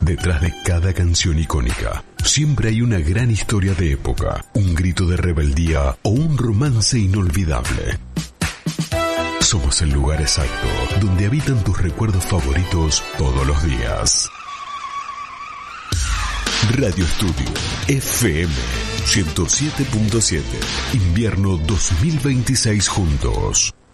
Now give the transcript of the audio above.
Detrás de cada canción icónica, siempre hay una gran historia de época, un grito de rebeldía o un romance inolvidable. Somos el lugar exacto donde habitan tus recuerdos favoritos todos los días. Radio Estudio FM 107.7. Invierno 2026 juntos.